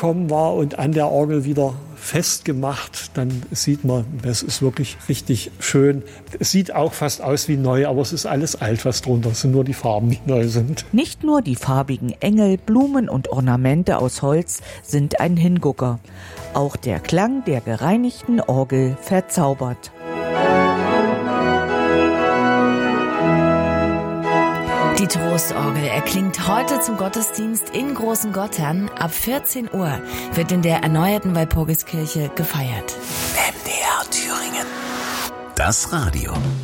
angekommen war und an der Orgel wieder festgemacht, dann sieht man, das ist wirklich richtig schön. Es sieht auch fast aus wie neu, aber es ist alles alt, was drunter ist, sind nur die Farben, die neu sind. Nicht nur die farbigen Engel, Blumen und Ornamente aus Holz sind ein Hingucker. Auch der Klang der gereinigten Orgel verzaubert. Die Trostorgel erklingt heute zum Gottesdienst in Großen Gottern. Ab 14 Uhr wird in der erneuerten Walpurgiskirche gefeiert. MDR Thüringen. Das Radio.